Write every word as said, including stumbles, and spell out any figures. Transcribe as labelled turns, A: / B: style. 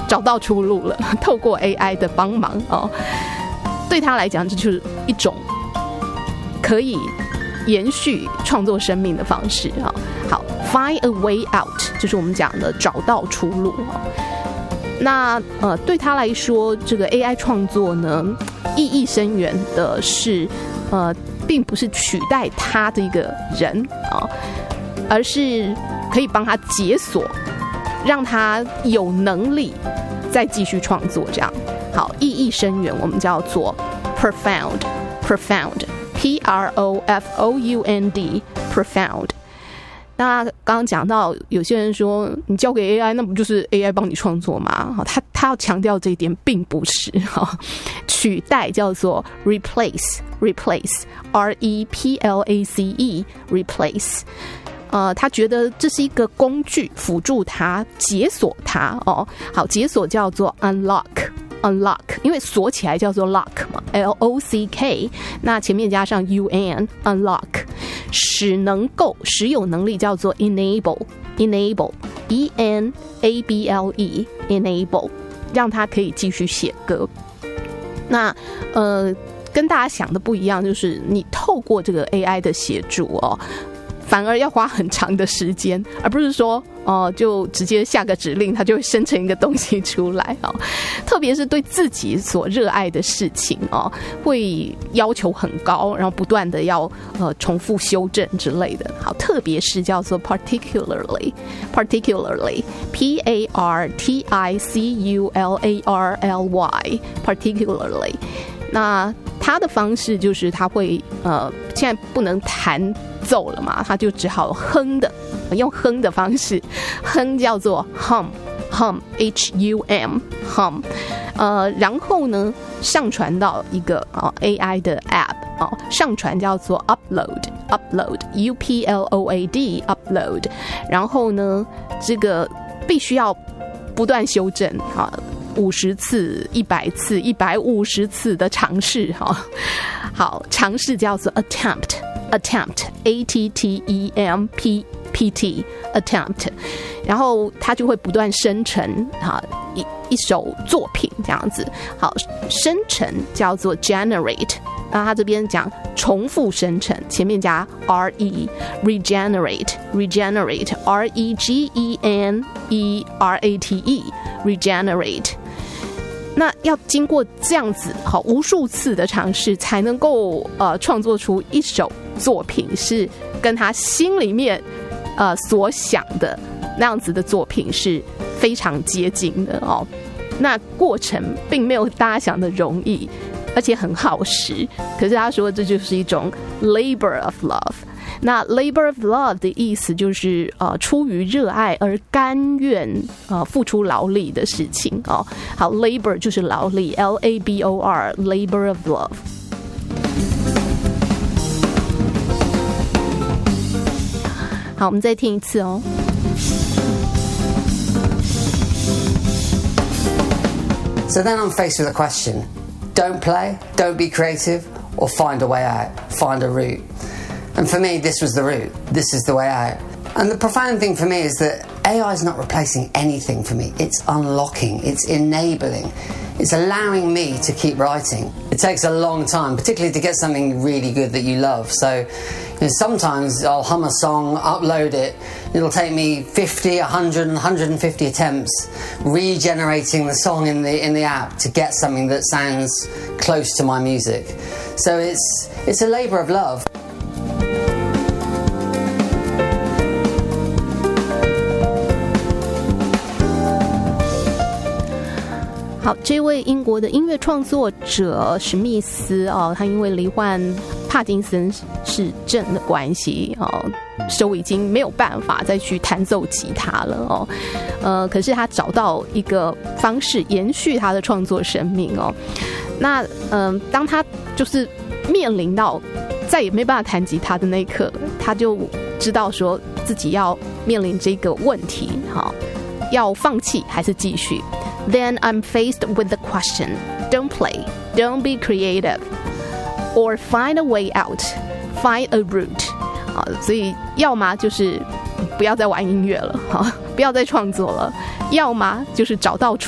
A: 找到出路了，透过 A I 的帮忙哦，对他来讲这就是一种可以延续创作生命的方式啊。好 ，find a way out 就是我们讲的找到出路啊。那呃，对他来说，这个 A I 创作呢，意义深远的是，呃，并不是取代他的一个人啊，而是可以帮他解锁，让他有能力再继续创作。这样，好，意义深远，我们叫做 profound，profound，P R O F O U N D，profound。那刚刚讲到，有些人说你交给 A I， 那不就是 A I 帮你创作吗？他他要强调这一点，并不是哈，取代叫做 replace，replace，R E P L A C E，replace。呃，他觉得这是一个工具，辅助他解锁它哦。好，解锁叫做 unlock。unlock， 因为锁起来叫做 lock 嘛 ，L O C K， 那前面加上 U N，unlock， 使能够使有能力叫做 enable，enable，E N A B L E，enable， 让他可以继续写歌。那呃，跟大家想的不一样，就是你透过这个 A I 的协助哦。反而要花很长的时间，而不是说哦、呃，就直接下个指令，它就会生成一个东西出来哦。特别是对自己所热爱的事情哦，会要求很高，然后不断的要呃重复修正之类的。好，特别是叫做 particularly，particularly，P A R T I C U L A R L Y，particularly。那他的方式就是他会呃，现在不能弹奏了嘛，他就只好哼的，用哼的方式，哼叫做 hum hum H U M hum， 呃，然后呢上传到一个、哦、A I 的 app 哦，上传叫做 upload upload U P L O A D upload， 然后呢这个必须要不断修正啊。五十次、一百次、一百五十次的尝试哈，好，尝试叫做 attempt，attempt A T T E M P P T attempt， 然后它就会不断生成哈一一首作品这样子，好，生成叫做 generate。那他这边讲重复生成，前面加 R E regenerate regenerate R E G E N E R A T E regenerate。那要经过这样子好无数次的尝试，才能够呃创作出一首作品是跟他心里面呃所想的那样子的作品是非常接近的哦。那过程并没有大家想的容易，而且很耗时。可是他说这就是一种 labor of love。那 labor of love 的意思就是呃出于热爱而甘愿呃付出劳力的事情哦。好 ，labor 就是劳力 ，L A B O R labor of love。好，我们再听一次哦。
B: So then I'm faced with a question. Don't play, don't be creative, or find a way out, find a route. And for me, this was the route. This is the way out. And the profound thing for me is that A I is not replacing anything for me. It's unlocking, it's enabling, it's allowing me to keep writing. It takes a long time, particularly to get something really good that you love. So you know, sometimes I'll hum a song, upload it. It'll take me fifty, one hundred, one hundred fifty attempts regenerating the song in the in the app to get something that sounds close to my music. So it's it's a labor of love.
A: 好，这位英国的音乐创作者史密斯哦，他因为罹患帕金森氏症的关系哦，手已经没有办法再去弹奏吉他了哦。呃，可是他找到一个方式延续他的创作生命哦。那嗯、呃，当他就是面临到再也没办法弹吉他的那一刻，他就知道说自己要面临这个问题，好，要放弃还是继续。Then I'm faced with the question, don't play, don't be creative, or find a way out, find a route. 啊，所以要么就是不要再玩音乐了，不要再创作了，要么就是找到出